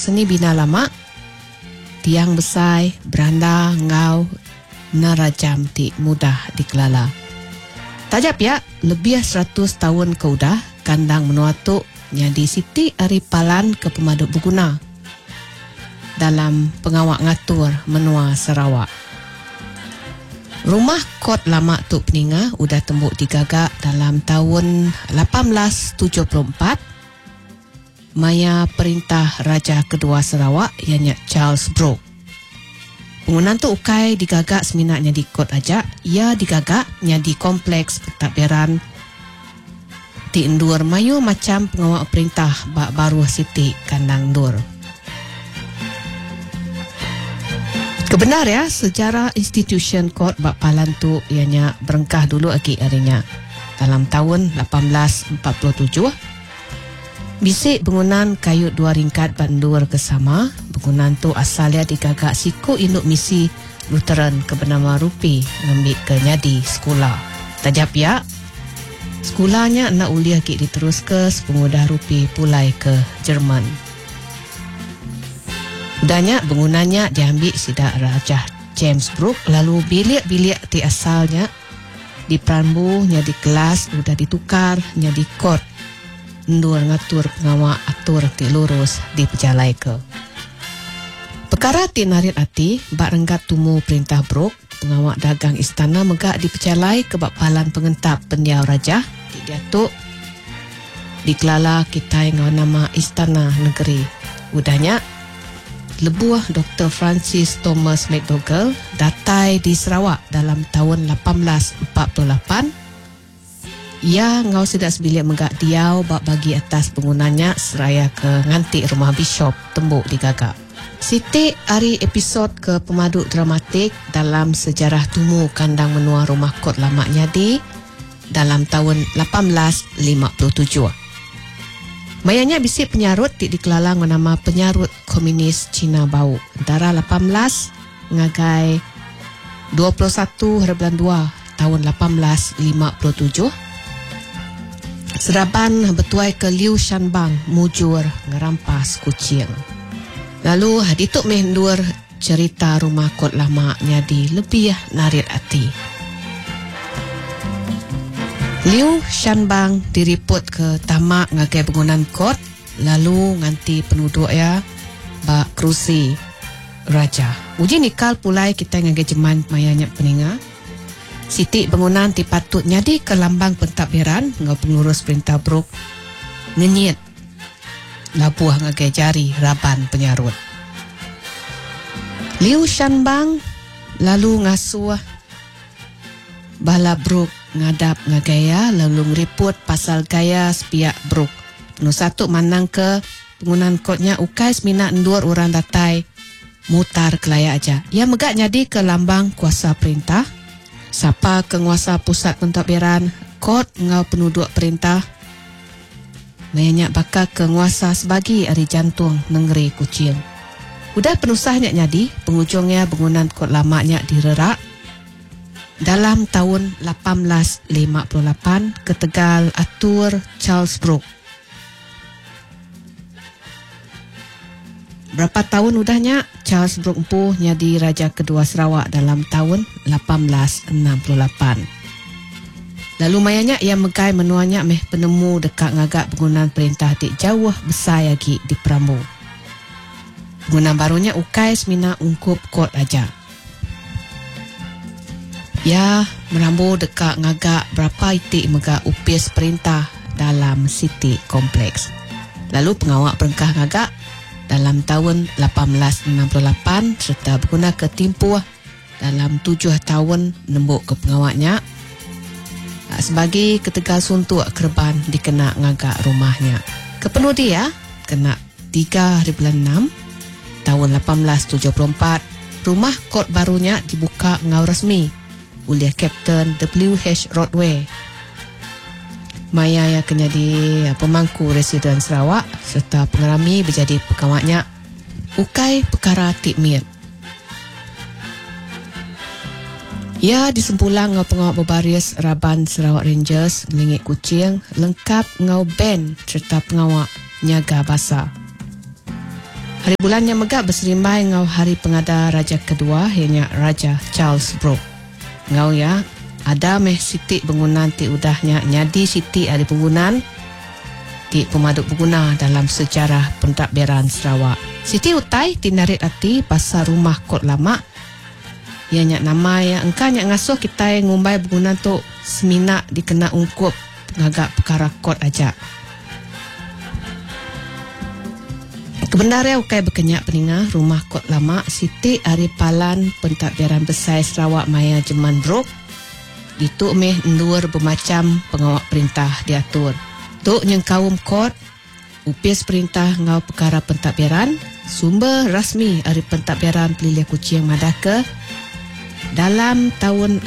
seni bina lama, tiang besai, beranda, ngau, narajam ti mudah dikelala. Tajap ya, lebih 100 tahun ke udah, kandang menua tu nyadi Siti Ari Palan ke Pemaduk Berguna dalam pengawak ngatur menua Sarawak. Rumah kod lama tu peninga udah tembuk digagak dalam tahun 1874 maya perintah Raja Kedua Sarawak ianya Charles Brooke. Bangunan tu ukai digagak seminatnya di kod aja, ia digagaknya di kompleks pentadbiran di Ndur mayu macam pengawak perintah bak baru Siti Kandang Ndur. Kebenar ya, sejarah institution kod bak Palan tu ianya berengkah dulu lagi harinya. Dalam tahun 1847, bisik bangunan kayu dua ringkat bandur kesama. Bangunan tu asalnya digagak siku induk misi Lutheran ke bernama Rupi ngambil ke nyadi sekolah. Tajap ya, sekolahnya nak uliah lagi diterus ke sepengudah Rupi pulai ke Jerman. Udahnya bangunannya diambil sidak Raja James Brooke, lalu bilik-bilik ti asalnya di Prambu nyadi kelas udah ditukar nyadi kod Ndur ngatur pengawak atur ti lurus di pejalai ke. Perkara ti narit ati bak renggap tumu perintah Brooke, pengawak dagang istana megak di pejalai ke bak Palan pengentap pendiau raja di Datuk dikelala kita yang nama Istana Negeri. Udahnya lebuah Dr. Francis Thomas McDougall datai di Sarawak dalam tahun 1848. Ia ngau sedak sebilik megak diau bak bagi atas bangunannya seraya ke ngantik rumah Bishop tembuk digagak. Siti Ari episod ke Pemaduk Dramatik dalam sejarah tumu kandang menua rumah kod lama nyadi dalam tahun 1857. Mayanya bisik penyarut di dikelalang nama penyarut komunis Cina Bau antara 18 ngagai 21/2 tahun 1857. Seraban betuai ke Liu Shanbang mujur ngerampas kucing. Lalu hadituk mendur cerita rumah kod lama nyadi lebih narit hati. Liu Shanbang diriput ke tamak ngagai bangunan kod, lalu nganti penduduk ya bak kerusi raja. Uji nikal pulai kita ngagai jeman mayanya peninga. Siti bangunan ti patut nyadi ke lambang pentadbiran ngau pengurus perintah Brooke ngenyit labuah ngagai jari raban penyarut. Liu Shanbang lalu ngasuh bala Brooke ngadap ngagaya lalu ngeriput pasal gaya sepiak Brooke. Penuh satu manang ke pengunan kodnya ukai semina endur orang datai mutar kelaya aja. Ia megak nyadi ke lambang kuasa perintah. Siapa kenguasa pusat pentadbiran kod ngau penduduk perintah. Mayanya bakal kenguasa sebagi ari jantung negeri kucing. Udah penusahnya nyadi pengujungnya bangunan kod lamanya direrak. Dalam tahun 1858 ke Tegal atur Charles Brooke. Berapa tahun udahnya Charles Brooke empuh nyadi Raja Kedua Sarawak dalam tahun 1868. Lalu mayanya ia megai menuanya meh penemu dekat ngagak bangunan perintah di jauh besar lagi di Prambu. Bangunan barunya ukai semina ungkup kod aja. Ya, merambu dekat ngagak berapa itik megak upis perintah dalam City Kompleks. Lalu pengawak berengkah ngagak dalam tahun 1868 serta berguna ke timpuh dalam 7 tahun nembuk ke pengawaknya. Sebagai ketegal suntuk kerban dikena ngagak rumahnya. Kepenuh dia kena 3 hari bulan 6 tahun 1874 rumah kod barunya dibuka ngau resmi oleh Kapten W.H. Rodway. Maya yang kenyadi pemangku residen Sarawak serta pengerami berjadi pekawatnya ukai perkara tikmir. Ia disempulang ngau pengawak berbaris Raban Sarawak Rangers melingit kucing lengkap ngau band serta pengawak nyaga basah. Hari bulan yang megak berserimbai ngau hari pengada raja kedua ianya Raja Charles Brooke. Ngau ya, ada meh siti bangunan ti udahnya nyadi siti hari bangunan ti pemaduk berguna dalam sejarah pentadbiran Sarawak. Siti utai tinarit ati pasal rumah kot lama. Ianya nama yang engkanya ngasuh kita ngumbai berguna tu semina dikena ungkup ngagak perkara kot aja. Kebenaran ukai berkenyak peninga rumah kot lama Siti Aripalan pentadbiran besar Sarawak Maya Jeman Brooke. Itu meh endur bermacam pengawak perintah diatur. Tuk nyengkawum kot upis perintah ngau perkara pentadbiran sumber rasmi hari pentadbiran Peliliah Kuching Madaka dalam tahun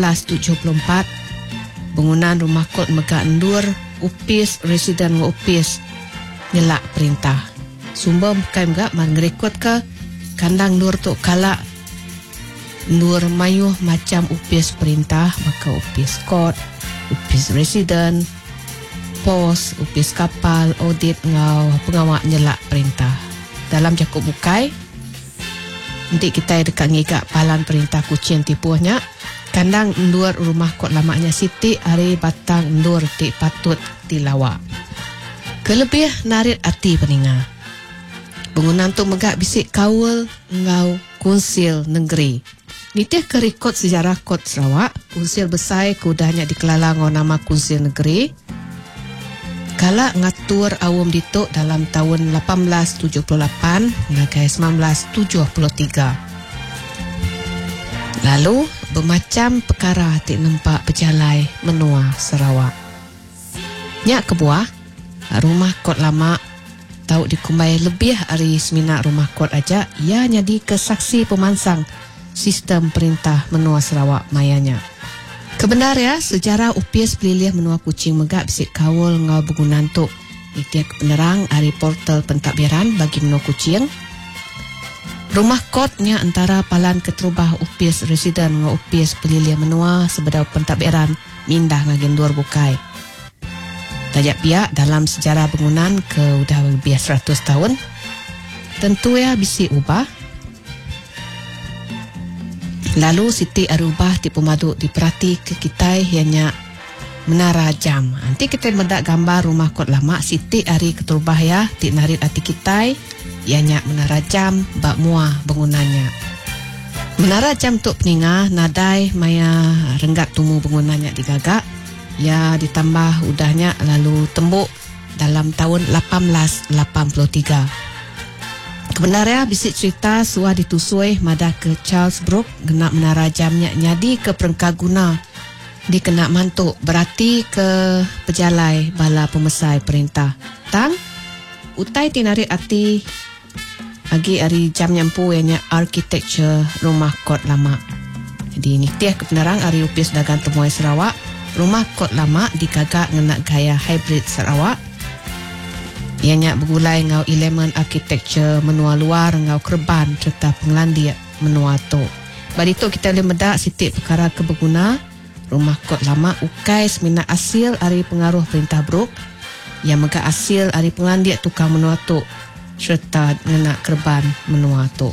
1874 bangunan rumah kot megak endur upis residen upis nyelak perintah sumber bukan megak mengrekod ke kandang nur tuk kala nur mayuh macam upis perintah maka upis kot upis residen pos upis kapal audit ngau pengawak nyelak perintah dalam cakup bukai. Nanti kita dekat ngigak palan perintah Kuching tipuhnya. Kandang endur rumah kot lamanya Siti hari batang endur ti patut tilawak. Kelebih narit ati peninga. Bangunan tu megak bisik kawal ngau Kunsil Negeri. Nitih ke rekod sejarah kot Sarawak, Kunsil besar kudahnya dikelalang ngau nama Kunsil Negeri. Kala ngatur awam dituk dalam tahun 1878 hingga 1973. Lalu bermacam perkara tik nampak berjalai menua Sarawak. Nyak kebuah rumah kot lama tahu dikumbai lebih hari seminar rumah kot aja ia jadi kesaksi pemansang sistem perintah menua Sarawak mayanya. Kebenar ya, sejarah upis Peliliah menua Kuching megak bisik kawal ngau bangunan tuk. Itiak penerang hari portal pentadbiran bagi menua Kuching. Rumah kotnya antara palan keterubah upis residen ngau upis Peliliah menua sebedau pentadbiran mindah ngagen duar bukai. Tajak pihak dalam sejarah bangunan ke udah lebih 100 tahun. Tentu ya bisik ubah. Lalu Siti Arubah di pemaduk diperhati ke kita ianya menara jam. Nanti kita mendak gambar rumah kot lama Siti Ari keterubah ya di narit hati kita ianya menara jam bak muah bangunannya. Menara jam tuk peninga nadai maya renggat tumu bangunannya digagak ya ditambah udahnya lalu tembuk dalam tahun 1883. Kebenaran bisik cerita suah ditusui madah ke Charles Brooke kena menara jamnya nyadi ke perengkaguna dikena mantuk berarti ke pejalai bala pemesai perintah. Tang utai tinarit ati agi ari jam nyampu ianya architecture rumah kot lama. Jadi ni tiah kebenaran ari upis dagang temuai Sarawak rumah kot lama digagak ngena gaya hybrid Sarawak. Ianya bergulai ngau elemen architecture menua luar ngau kerban serta penglandia menua tu. Badi tu kita boleh medak sitik perkara kebeguna rumah kot lama ukai semina asil ari pengaruh perintah Brooke yang megak asil ari penglandia tukang menua tu serta ngena kerban menua tu.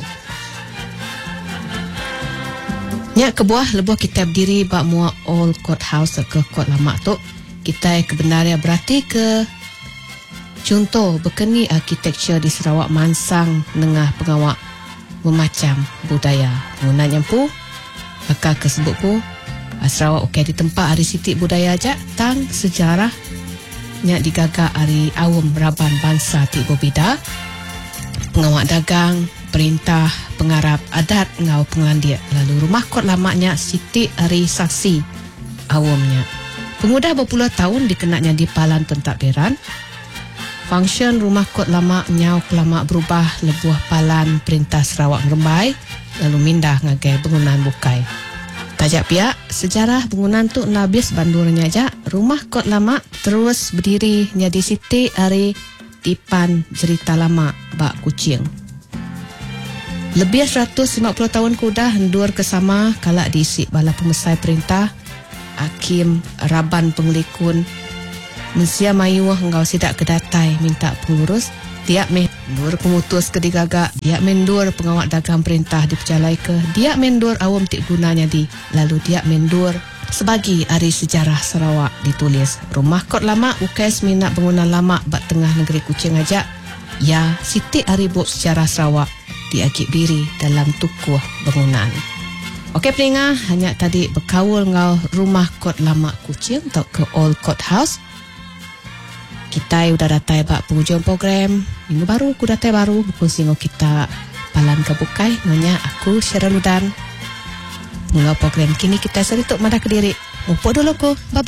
Nyak kebuah lebuh kita berdiri bak mua old courthouse ke kot lama tu. Kita kebenaran berarti ke contoh berkeni arkitektur di Sarawak mansang nengah pengawak memacam budaya. Guna nyampu bakal kesebut ku Sarawak okey di tempat hari sitik budaya aja tang sejarah nyak digagak hari awam raban bangsa ti berbeza. Pengawak dagang, perintah, pengarap adat ngau penglandia. Lalu rumah kot lamanya sitik hari saksi awamnya. Pemuda berpuluh tahun dikenaknya di palan pentadbiran. Function rumah kot lama nyau kelama berubah lebuah palan perintah Sarawak Ngerembai lalu mindah ngagai bangunan bukai. Tajak pihak sejarah bangunan tu nabis bandurnya aja rumah kot lama terus berdiri nyadi siti hari tipan cerita lama bak Kuching. Lebih 150 tahun kudah hendur kesama kalak diisi bala pemesai perintah Hakim Raban Penglikun Mensia mayuah engkau sidak kedatai minta pengurus tiap meh Dur pemutus ke digagak, dia mendur pengawal dagang perintah di Pecalai ke, dia mendur awam tik gunanya di, lalu dia mendur sebagi hari sejarah Sarawak ditulis. Rumah kot lama UKS minat bangunan lama bak tengah negeri Kuching aja. Ya, Siti Aribuk sejarah Sarawak diagik biri dalam tukuh bangunan. Okey pendengar, hanya tadi berkawal ngau rumah kot lama Kuching atau ke Old Court House. Kita udah datai bak penghujung program. Minggu baru aku datai baru berkongsi ngau kita palan kebukai. Nyonya aku Syaraludan. Ngau program kini kita serituk madah ke diri. Mumpuk dulu ku. Bye-bye.